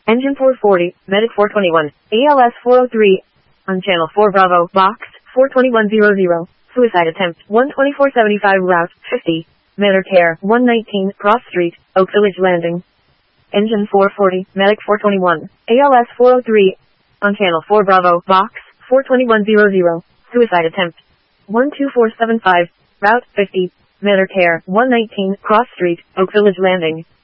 Engine 440, Medic 421, ALS 403, on Channel 4 Bravo, Box 42100, suicide attempt 12475 Route 50, Medicare 119, Cross Street, Oak Village Landing. Engine 440, Medic 421, ALS 403, on Channel 4 Bravo, Box 42100, suicide attempt 12475, Route 50, Medicare 119, Cross Street, Oak Village Landing.